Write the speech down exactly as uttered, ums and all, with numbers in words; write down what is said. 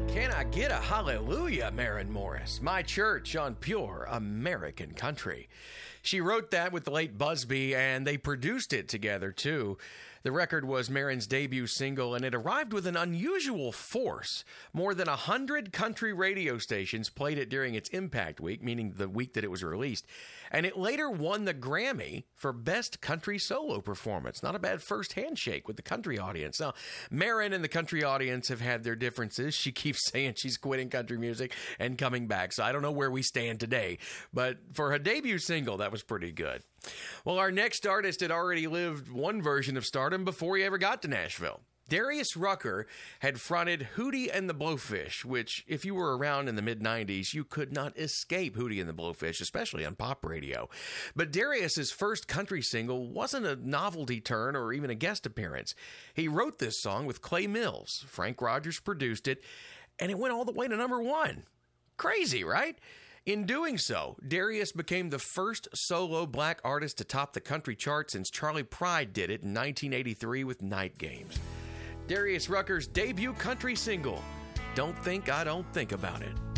Can I get a hallelujah, Maren Morris? My church on pure American country. She wrote that with the late Busby, and they produced it together, too. The record was Maren's debut single, and it arrived with an unusual force. More than a hundred country radio stations played it during its impact week, meaning the week that it was released. And it later won the Grammy for Best Country Solo Performance. Not a bad first handshake with the country audience. Now, Maren and the country audience have had their differences. She keeps saying she's quitting country music and coming back, so I don't know where we stand today. But for her debut single, that was pretty good. Well, our next artist had already lived one version of stardom before he ever got to Nashville. Darius Rucker had fronted Hootie and the Blowfish, which, if you were around in the mid nineties, you could not escape Hootie and the Blowfish, especially on pop radio. But Darius's first country single wasn't a novelty turn or even a guest appearance. He wrote this song with Clay Mills. Frank Rogers produced it, and it went all the way to number one. Crazy, right? In doing so, Darius became the first solo black artist to top the country chart since Charlie Pride did it in nineteen eighty-three with Night Games. Darius Rucker's debut country single, Don't Think I Don't Think About It.